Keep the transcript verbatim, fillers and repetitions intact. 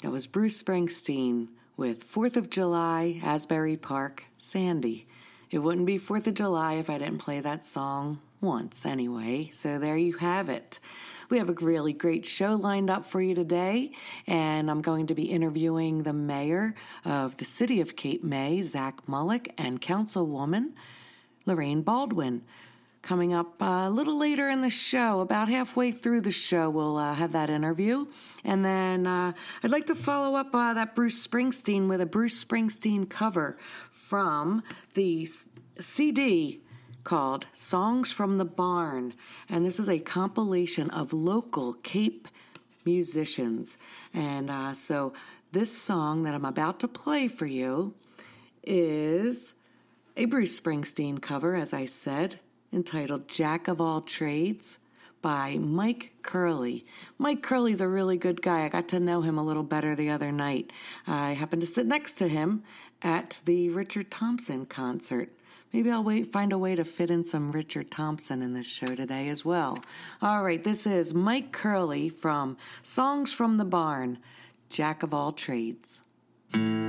That was Bruce Springsteen with fourth of July, Asbury Park, Sandy. It wouldn't be fourth of July if I didn't play that song once anyway, so there you have it. We have a really great show lined up for you today, and I'm going to be interviewing the mayor of the city of Cape May, Zach Mullick, and councilwoman Lorraine Baldwin. Coming up a little later in the show, about halfway through the show, we'll uh, have that interview. And then uh, I'd like to follow up uh, that Bruce Springsteen with a Bruce Springsteen cover from the C D called Songs from the Barn. And this is a compilation of local Cape musicians. And uh, so this song that I'm about to play for you is a Bruce Springsteen cover, as I said, entitled Jack of All Trades by Mike Curley. Mike Curley's a really good guy. I got to know him a little better the other night. I happened to sit next to him at the Richard Thompson concert. Maybe I'll wait, find a way to fit in some Richard Thompson in this show today as well. All right, this is Mike Curley from Songs from the Barn, Jack of All Trades.